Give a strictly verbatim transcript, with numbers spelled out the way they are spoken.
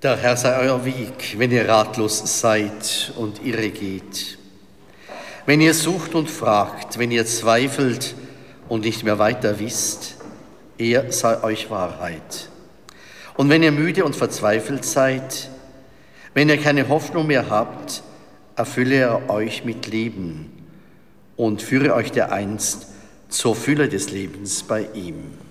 Der Herr sei euer Weg, wenn ihr ratlos seid und irre geht. Wenn ihr sucht und fragt, wenn ihr zweifelt und nicht mehr weiter wisst, er sei euch Wahrheit. Und wenn ihr müde und verzweifelt seid, wenn ihr keine Hoffnung mehr habt, erfülle er euch mit Leben und führe euch dereinst zur Fülle des Lebens bei ihm.